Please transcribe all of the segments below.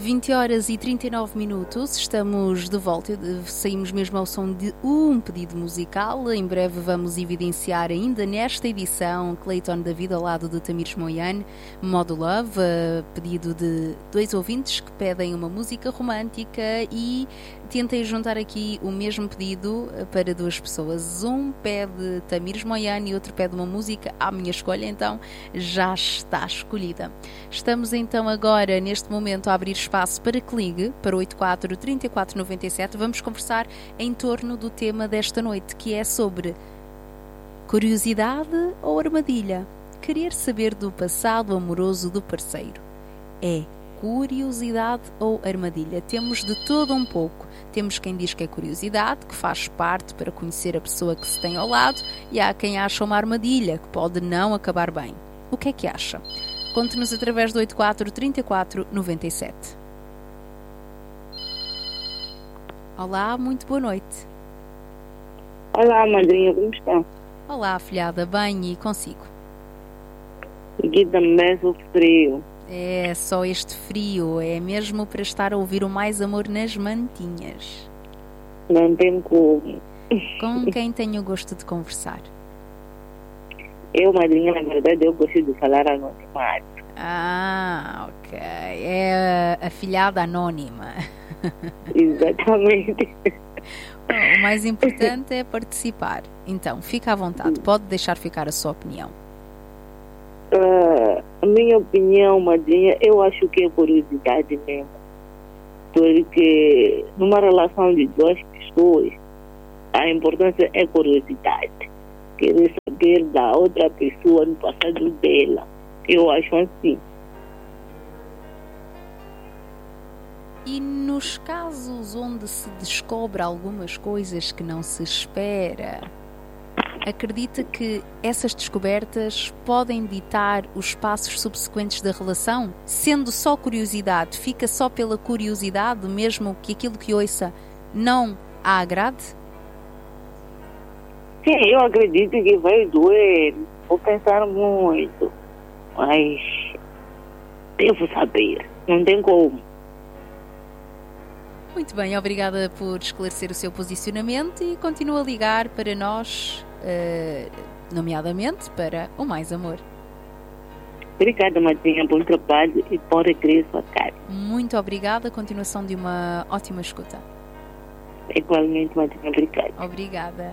20 horas e 39 minutos, estamos de volta, saímos mesmo ao som de um pedido musical. Em breve vamos evidenciar ainda nesta edição Clayton David ao lado de Tamires Moiane, Modo Love, pedido de 2 ouvintes que pedem uma música romântica e tentei juntar aqui o mesmo pedido para 2 pessoas. Um pede Tamires Moiane e outro pede uma música à minha escolha, então já está escolhida. Estamos então agora, neste momento, a abrir espaço para que ligue para 84 34 97. Vamos conversar em torno do tema desta noite, que é sobre curiosidade ou armadilha. Querer saber do passado amoroso do parceiro. É curiosidade ou armadilha? Temos de todo um pouco. Temos quem diz que é curiosidade, que faz parte para conhecer a pessoa que se tem ao lado, e há quem acha uma armadilha, que pode não acabar bem. O que é que acha? Conte-nos através do 84 34 97. Olá, muito boa noite. Olá, madrinha, como está? Olá, afilhada, bem e consigo? Aqui também sou frio. É só este frio, é mesmo para estar a ouvir o Mais Amor nas mantinhas. Não tem como. Com quem tenho o gosto de conversar? Eu, madrinha, na verdade, eu gosto de falar anonimato. Ah, ok. É a afilhada anónima. Exatamente. Bom, o mais importante é participar. Então, fica à vontade, pode deixar ficar a sua opinião. A minha opinião, madrinha, eu acho que é curiosidade mesmo. Porque numa relação de 2 pessoas, a importância é curiosidade. Querer saber da outra pessoa no passado dela. Eu acho assim. E nos casos onde se descobre algumas coisas que não se espera, acredita que essas descobertas podem ditar os passos subsequentes da relação? Sendo só curiosidade, fica só pela curiosidade, mesmo que aquilo que ouça não a agrade? Sim, eu acredito que vai doer. Vou pensar muito. Mas devo saber. Não tem como. Muito bem, obrigada por esclarecer o seu posicionamento e continua a ligar para nós, nomeadamente para o Mais Amor. Obrigada, madrinha, bom trabalho e bom regresso a casa. Muito obrigada, continuação de uma ótima escuta. Igualmente, madrinha, obrigada. Obrigada.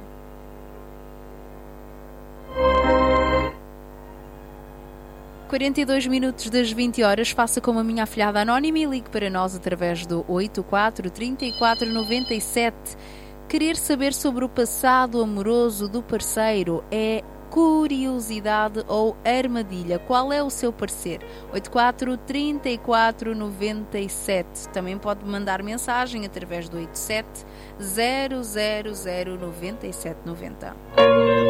(42 das 20 horas), faça como a minha afilhada anónima e ligue para nós através do 84 34 97. Querer saber sobre o passado amoroso do parceiro é curiosidade ou armadilha? Qual é o seu parecer? 84 34 97. Também pode mandar mensagem através do 87 000 97 90.